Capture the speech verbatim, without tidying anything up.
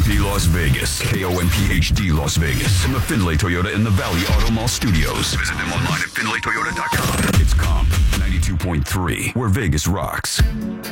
D Las Vegas. K O M P H D Las Vegas. From the Findlay Toyota in the Valley Auto Mall Studios. Visit them online at findlay toyota dot com. It's Comp ninety-two point three, where Vegas rocks.